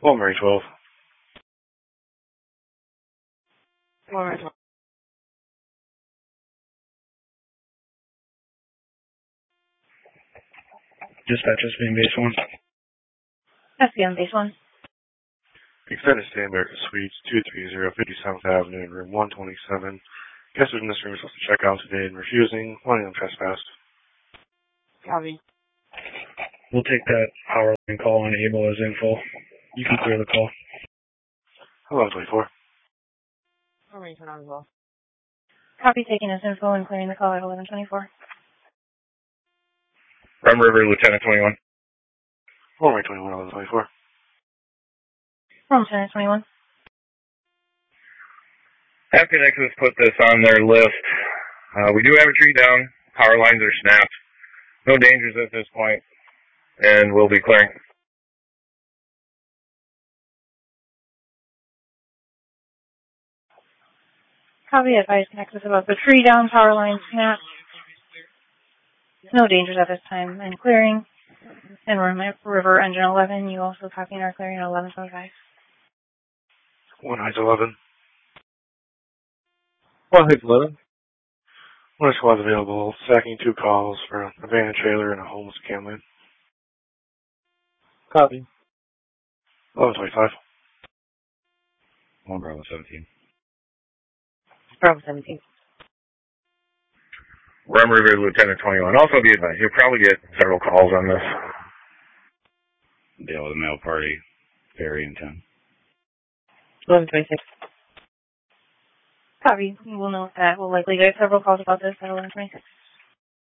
Mary 12. Mary 12. Dispatch SB on base 1. SB on base 1. Extended stay American Suites, 230 57th Avenue, room 127. Guest in this room is supposed to check out today and refusing, wanting them trespassed. Copy. We'll take that power line call on Able as info. You can clear the call. 1124. Mary 12 as well. Copy, taking as info and clearing the call at 1124. Rum River, Lieutenant 21. Mary 21, 1124. Lieutenant 21. After Nexus put this on their list, we do have a tree down. Power lines are snapped. No dangers at this point, and we'll be clearing. Copy, advise Nexus about the tree down, power line snapped. No dangers at this time, and clearing. And River Engine 11, you also copying our clearing at 1125. 1 Heights 11. 1 Heights 11. 1 squad available, stacking 2 calls for an abandoned trailer and a homeless campland. Copy. 1125. 1 Bravo 17. Bravo 17. Rum River, Lieutenant 21. Also be advised, you'll probably get several calls on this. Deal with a mail party, Perry in 10. 1126. Copy. We'll note that we'll likely get several calls about this at 1126.